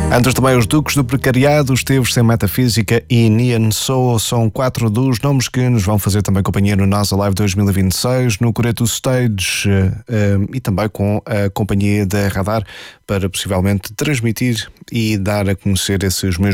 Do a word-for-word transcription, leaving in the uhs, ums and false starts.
Antes também os Duques do Precariado, os Teves Sem Metafísica e Neon Soul são quatro dos nomes que nos vão fazer também companhia no NASA Live dois mil e vinte e seis, no Coreto Stage uh, e também com a companhia da Radar para possivelmente transmitir e dar a conhecer esses mesmos